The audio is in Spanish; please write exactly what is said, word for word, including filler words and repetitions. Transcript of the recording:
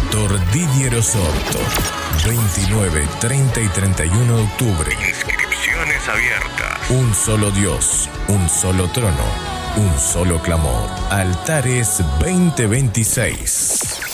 Pastor Didier Osorto. veintinueve, treinta y treinta y uno de octubre. Inscripciones abiertas. Un solo Dios, un solo trono, un solo clamor. Altares veinte veintiséis.